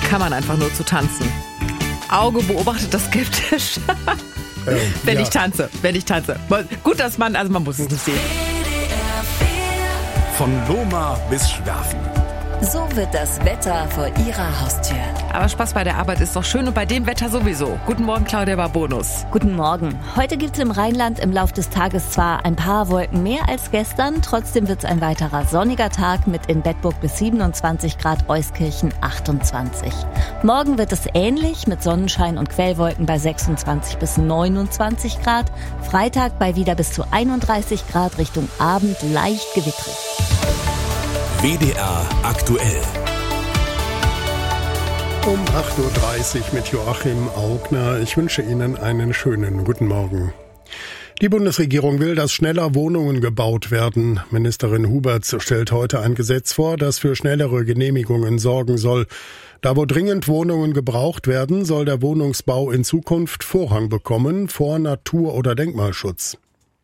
kann man einfach nur zu tanzen. Auge beobachtet das skeptisch. Wenn ich tanze. Gut, dass man muss es nicht sehen. Von Lohmar bis Schwerfen. So wird das Wetter vor Ihrer Haustür. Aber Spaß bei der Arbeit ist doch schön und bei dem Wetter sowieso. Guten Morgen, Claudia Barbonus. Guten Morgen. Heute gibt es im Rheinland im Lauf des Tages zwar ein paar Wolken mehr als gestern, trotzdem wird es ein weiterer sonniger Tag mit in Bedburg bis 27 Grad, Euskirchen 28. Morgen wird es ähnlich mit Sonnenschein und Quellwolken bei 26 bis 29 Grad. Freitag bei wieder bis zu 31 Grad, Richtung Abend leicht gewittrig. WDR aktuell. Um 8.30 Uhr mit Joachim Augner. Ich wünsche Ihnen einen schönen guten Morgen. Die Bundesregierung will, dass schneller Wohnungen gebaut werden. Ministerin Huberts stellt heute ein Gesetz vor, das für schnellere Genehmigungen sorgen soll. Da wo dringend Wohnungen gebraucht werden, soll der Wohnungsbau in Zukunft Vorrang bekommen vor Natur- oder Denkmalschutz.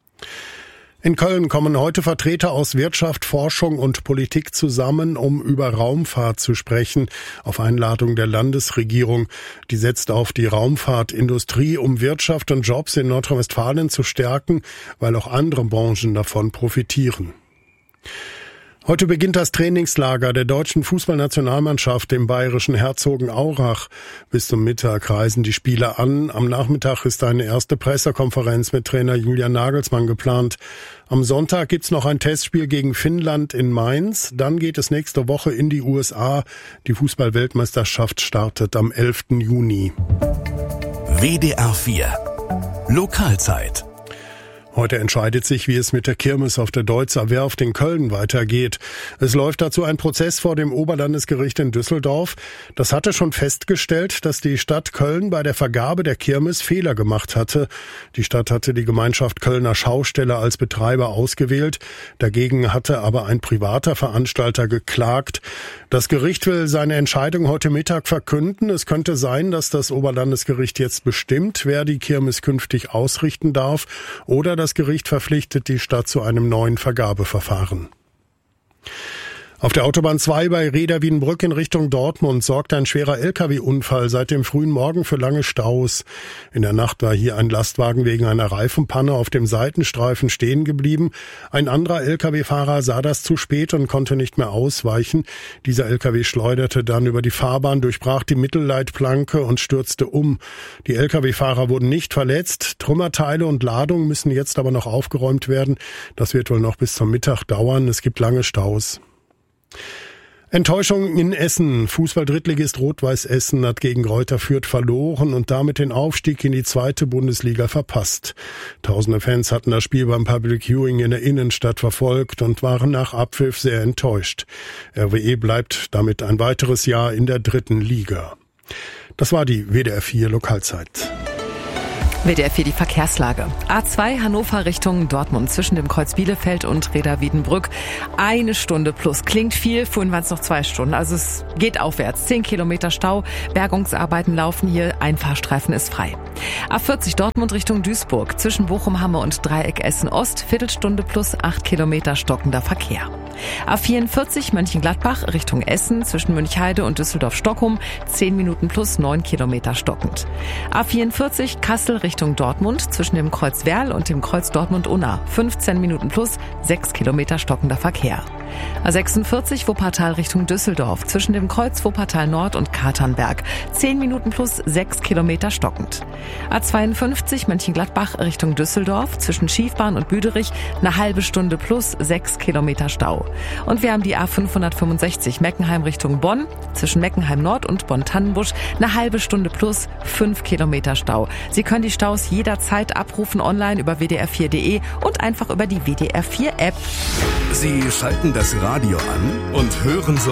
In Köln kommen heute Vertreter aus Wirtschaft, Forschung und Politik zusammen, um über Raumfahrt zu sprechen, auf Einladung der Landesregierung. Die setzt auf die Raumfahrtindustrie, um Wirtschaft und Jobs in Nordrhein-Westfalen zu stärken, weil auch andere Branchen davon profitieren. Heute beginnt das Trainingslager der deutschen Fußballnationalmannschaft im bayerischen Herzogenaurach. Bis zum Mittag reisen die Spieler an. Am Nachmittag ist eine erste Pressekonferenz mit Trainer Julian Nagelsmann geplant. Am Sonntag gibt's noch ein Testspiel gegen Finnland in Mainz. Dann geht es nächste Woche in die USA. Die Fußball-Weltmeisterschaft startet am 11. Juni. WDR 4 Lokalzeit. Heute entscheidet sich, wie es mit der Kirmes auf der Deutzer Werft in Köln weitergeht. Es läuft dazu ein Prozess vor dem Oberlandesgericht in Düsseldorf. Das hatte schon festgestellt, dass die Stadt Köln bei der Vergabe der Kirmes Fehler gemacht hatte. Die Stadt hatte die Gemeinschaft Kölner Schausteller als Betreiber ausgewählt. Dagegen hatte aber ein privater Veranstalter geklagt. Das Gericht will seine Entscheidung heute Mittag verkünden. Es könnte sein, dass das Oberlandesgericht jetzt bestimmt, wer die Kirmes künftig ausrichten darf, oder das Gericht verpflichtet die Stadt zu einem neuen Vergabeverfahren. Auf der Autobahn 2 bei Rheda-Wiedenbrück in Richtung Dortmund sorgt ein schwerer Lkw-Unfall seit dem frühen Morgen für lange Staus. In der Nacht war hier ein Lastwagen wegen einer Reifenpanne auf dem Seitenstreifen stehen geblieben. Ein anderer Lkw-Fahrer sah das zu spät und konnte nicht mehr ausweichen. Dieser Lkw schleuderte dann über die Fahrbahn, durchbrach die Mittelleitplanke und stürzte um. Die Lkw-Fahrer wurden nicht verletzt. Trümmerteile und Ladung müssen jetzt aber noch aufgeräumt werden. Das wird wohl noch bis zum Mittag dauern. Es gibt lange Staus. Enttäuschung in Essen. Fußball-Drittligist Rot-Weiß Essen hat gegen Greuther Fürth verloren und damit den Aufstieg in die 2. Bundesliga verpasst. Tausende Fans hatten das Spiel beim Public Viewing in der Innenstadt verfolgt und waren nach Abpfiff sehr enttäuscht. RWE bleibt damit ein weiteres Jahr in der 3. Liga. Das war die WDR 4 Lokalzeit. WDR 4 die Verkehrslage. A2 Hannover Richtung Dortmund zwischen dem Kreuz Bielefeld und Rheda-Wiedenbrück. 1 Stunde plus. Klingt viel, vorhin waren es noch 2 Stunden. Also es geht aufwärts. 10 Kilometer Stau. Bergungsarbeiten laufen hier. Ein Fahrstreifen ist frei. A40 Dortmund Richtung Duisburg zwischen Bochum-Hamme und Dreieck Essen-Ost. Viertelstunde plus 8 Kilometer stockender Verkehr. A44 Mönchengladbach Richtung Essen zwischen Münchheide und Düsseldorf-Stockholm 10 Minuten plus 9 Kilometer stockend. A44 Kassel Richtung Dortmund zwischen dem Kreuz Werl und dem Kreuz Dortmund-Unna 15 Minuten plus 6 Kilometer stockender Verkehr. A46 Wuppertal Richtung Düsseldorf zwischen dem Kreuz Wuppertal Nord und Katernberg 10 Minuten plus 6 Kilometer stockend. A52 Mönchengladbach Richtung Düsseldorf zwischen Schiefbahn und Büderich eine halbe Stunde plus 6 Kilometer Stau. Und wir haben die A565 Meckenheim Richtung Bonn zwischen Meckenheim Nord und Bonn-Tannenbusch eine halbe Stunde plus 5 Kilometer Stau. Sie können die Staus jederzeit abrufen online über wdr4.de und einfach über die WDR 4 App. Sie schalten das Radio an und hören so